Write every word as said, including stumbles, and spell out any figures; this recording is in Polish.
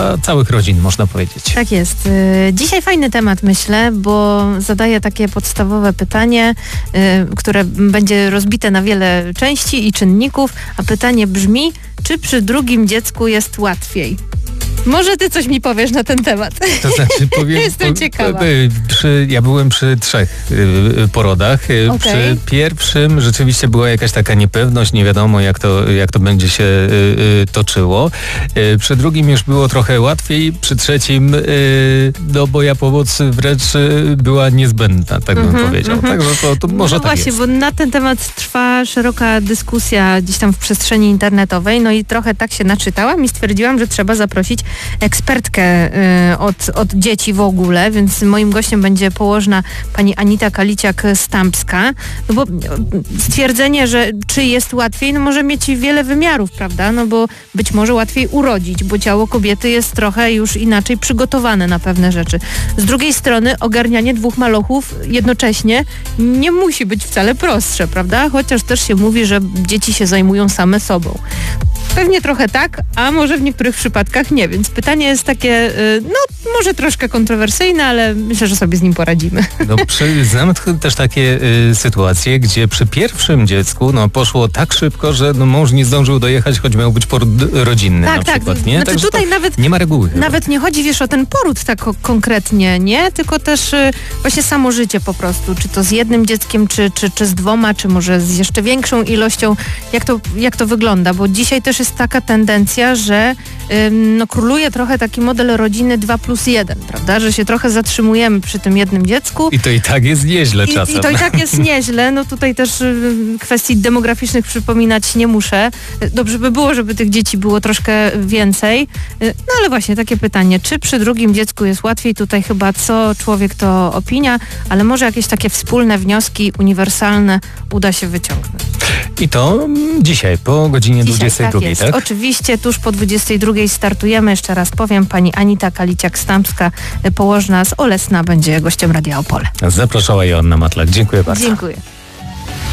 dla całych rodzin, można powiedzieć. Tak jest. Dzisiaj fajny temat, myślę, bo zadaję takie podstawowe pytanie, które będzie rozbite na wiele części i czynników, a pytanie brzmi, czy przy drugim dziecku jest łatwiej? Może ty coś mi powiesz na ten temat. To znaczy powiem... Jestem po, ciekawa. Przy, ja byłem przy trzech y, porodach. Okay. Przy pierwszym rzeczywiście była jakaś taka niepewność, nie wiadomo jak to, jak to będzie się y, y, toczyło. Y, przy drugim już było trochę łatwiej, przy trzecim y, no moja pomoc wręcz y, była niezbędna, tak bym mm-hmm, powiedział. Mm-hmm. Także to, to może no tak właśnie, jest. Bo na ten temat trwa szeroka dyskusja gdzieś tam w przestrzeni internetowej, no i trochę tak się naczytałam i stwierdziłam, że trzeba zaprosić ekspertkę y, od, od dzieci w ogóle, więc moim gościem będzie położna pani Anita Kaliciak-Stępska, no bo stwierdzenie, że czy jest łatwiej, no może mieć wiele wymiarów, prawda, no bo być może łatwiej urodzić, bo ciało kobiety jest trochę już inaczej przygotowane na pewne rzeczy. Z drugiej strony ogarnianie dwóch maluchów jednocześnie nie musi być wcale prostsze, prawda, chociaż też się mówi, że dzieci się zajmują same sobą. Pewnie trochę tak, a może w niektórych przypadkach nie, więc pytanie jest takie, no może troszkę kontrowersyjne, ale myślę, że sobie z nim poradzimy. No, przy, znam też takie y, sytuacje, gdzie przy pierwszym dziecku no, poszło tak szybko, że no, mąż nie zdążył dojechać, choć miał być poród rodzinny tak, na tak. przykład. Nie? Znaczy, tutaj nawet, nie ma reguły. Nawet chyba. Nie chodzi, wiesz, o ten poród tak konkretnie, nie? Tylko też y, właśnie samo życie po prostu. Czy to z jednym dzieckiem, czy, czy, czy z dwoma, czy może z jeszcze większą ilością. Jak to, jak to wygląda? Bo dzisiaj też jest taka tendencja, że ym, no, króluje trochę taki model rodziny dwa plus jeden, prawda? Że się trochę zatrzymujemy przy tym jednym dziecku. I to i tak jest nieźle I, czasem. I to i tak jest nieźle. No tutaj też y, kwestii demograficznych przypominać nie muszę. Dobrze by było, żeby tych dzieci było troszkę więcej. Y, no ale właśnie takie pytanie, czy przy drugim dziecku jest łatwiej? Tutaj chyba co człowiek to opinia, ale może jakieś takie wspólne wnioski uniwersalne uda się wyciągnąć. I to dzisiaj po godzinie dzisiaj, dwudziestej drugiej, tak? Jest. tak? Oczywiście tuż po dwudziestej drugiej startujemy. Jeszcze raz powiem, pani Anita Kaliciak-Stępska, położna z Olesna, będzie gościem Radia Opole. Zapraszała Joanna Matlak. Dziękuję bardzo. Dziękuję.